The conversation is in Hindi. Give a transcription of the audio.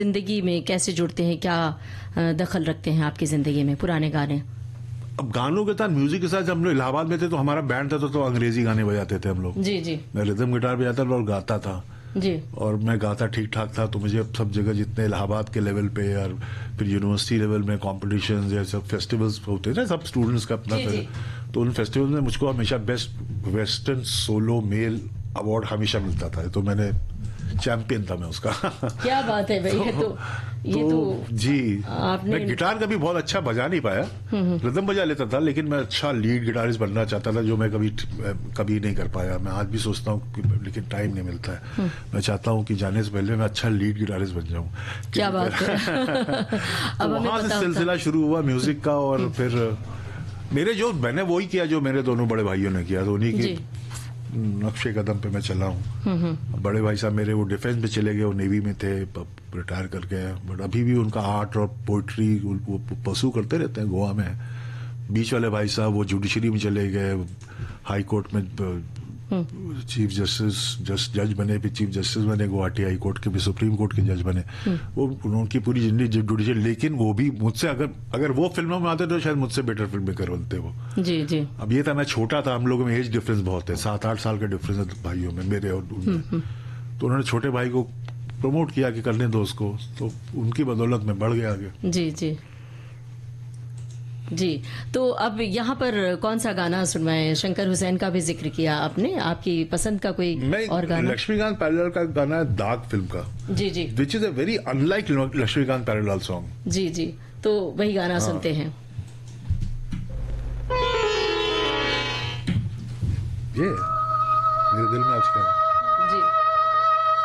जिंदगी में कैसे जुड़ते हैं, क्या दखल रखते हैं आपकी जिंदगी में पुराने गाने? अब गानों के साथ, म्यूजिक के साथ, जब हम लोग इलाहाबाद में थे तो हमारा बैंड था तो अंग्रेजी गाने बजाते थे हम लोग। जी जी। मैं रिदम गिटार बजाता था और गाता था जी। और मैं गाता ठीक ठाक था, तो मुझे सब जगह जितने इलाहाबाद के लेवल पे और फिर यूनिवर्सिटी लेवल में कॉम्पिटिशन या सब फेस्टिवल्स होते हैं ना, सब स्टूडेंट्स का अपना, तो उन फेस्टिवल्स में मुझको हमेशा best western solo mail award हमेशा मिलता था, तो मैंने चैंपियन था मैं उसका। क्या बात है भाई। ये तो जी, आपने... मैं गिटार कभी बहुत अच्छा बजा नहीं पाया, रिदम बजा लेता था, लेकिन मैं अच्छा लीड गिटारिस्ट बनना चाहता था, जो मैं कभी नहीं कर पाया। मैं आज भी सोचता हूँ, लेकिन टाइम नहीं मिलता है। मैं चाहता हूँ कि जाने से पहले मैं अच्छा लीड गिटारिस्ट बन जाऊँ। क्या बात है। तो वहां से सिलसिला शुरू हुआ म्यूजिक का, और फिर मैंने वही किया जो मेरे दोनों बड़े भाइयों ने किया, तो उन्हीं की नक्शे कदम पे मैं चला हूँ। बड़े भाई साहब मेरे वो डिफेंस में चले गए, वो नेवी में थे, रिटायर कर गए, बट अभी भी उनका आर्ट और पोइट्री वो परस्यू करते रहते हैं गोवा में। बीच वाले भाई साहब वो जुडिशरी में चले गए, हाई कोर्ट में चीफ जस्टिस जज बने, फिर चीफ जस्टिस बने गुवाहाटी हाई कोर्ट के, भी सुप्रीम कोर्ट के जज बने। वो उनकी पूरी जिंदगी जुडिशरी, लेकिन वो भी मुझसे अगर वो फिल्मों में आते तो शायद मुझसे बेटर फिल्म मेकर बनते वो। जी जी। अब ये था, मैं छोटा था, हम लोगों में एज डिफरेंस बहुत है, 7-8 साल का डिफरेंस है भाइयों में, मेरे और उनमें। तो उन्होंने छोटे भाई को प्रमोट किया कि करने दो उसको, तो उनकी बदौलत में बढ़ गया आगे। जी जी जी। तो अब यहाँ पर कौन सा गाना सुनवाएं? शंकर हुसैन का भी जिक्र किया आपने, आपकी पसंद का कोई और गाना? लक्ष्मीकांत प्यारेलाल का गाना है दाग फिल्म का। जी जी। Which is a very unlike Laxmikant Pyarelal song. जी जी। तो वही गाना सुनते हैं। ये मेरे दिल में आज क्या है।